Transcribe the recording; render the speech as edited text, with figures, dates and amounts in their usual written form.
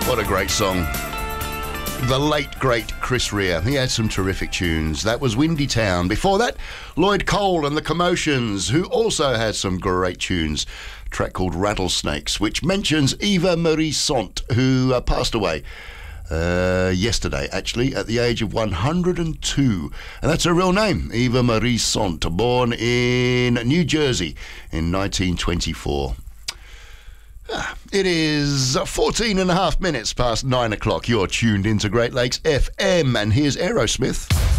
What a great song. The late, great Chris Rea. He had some terrific tunes. That was Windy Town. Before that, Lloyd Cole and the Commotions, who also had some great tunes. A track called Rattlesnakes, which mentions Eva Marie Sant, who passed away yesterday, actually, at the age of 102. And that's her real name, Eva Marie Sant, born in New Jersey in 1924. It is 14 and a half minutes past 9 o'clock. You're tuned into Great Lakes FM, and here's Aerosmith.